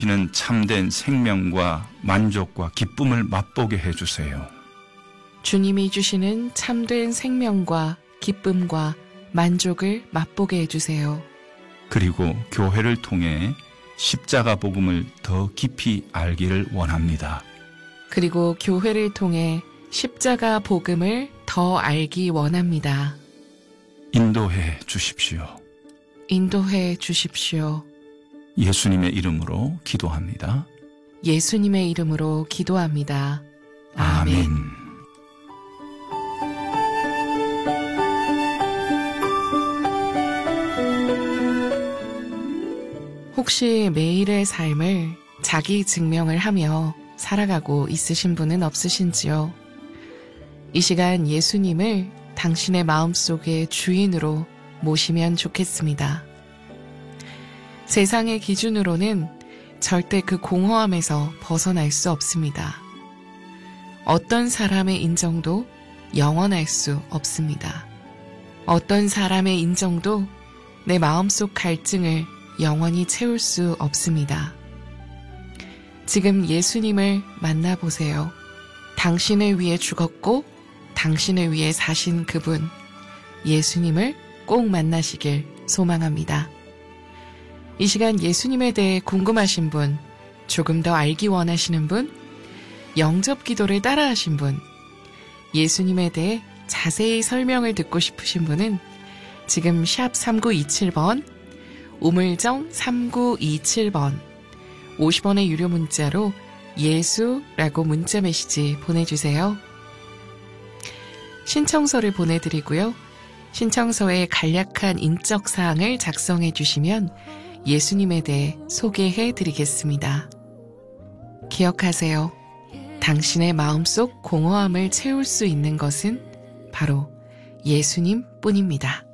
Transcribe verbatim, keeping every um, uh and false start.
이는 참된 생명과 만족과 기쁨을 맛보게 해주세요. 주님이 주시는 참된 생명과 기쁨과 만족을 맛보게 해주세요. 그리고 교회를 통해 십자가 복음을 더 깊이 알기를 원합니다. 그리고 교회를 통해 십자가 복음을 더 알기 원합니다. 인도해 주십시오. 인도해 주십시오. 예수님의 이름으로 기도합니다. 예수님의 이름으로 기도합니다. 아멘. 아멘. 혹시 매일의 삶을 자기 증명을 하며 살아가고 있으신 분은 없으신지요? 이 시간 예수님을 당신의 마음속의 주인으로 모시면 좋겠습니다. 세상의 기준으로는 절대 그 공허함에서 벗어날 수 없습니다. 어떤 사람의 인정도 영원할 수 없습니다. 어떤 사람의 인정도 내 마음속 갈증을 영원히 채울 수 없습니다. 지금 예수님을 만나보세요. 당신을 위해 죽었고 당신을 위해 사신 그분, 예수님을 꼭 만나시길 소망합니다. 이 시간 예수님에 대해 궁금하신 분, 조금 더 알기 원하시는 분, 영접 기도를 따라하신 분, 예수님에 대해 자세히 설명을 듣고 싶으신 분은 지금 샵 삼구이칠 번, 우물정 삼구이칠 번, 오십 원의 유료 문자로 예수라고 문자 메시지 보내주세요. 신청서를 보내드리고요. 신청서에 간략한 인적 사항을 작성해 주시면 예수님에 대해 소개해 드리겠습니다. 기억하세요. 당신의 마음속 공허함을 채울 수 있는 것은 바로 예수님 뿐입니다.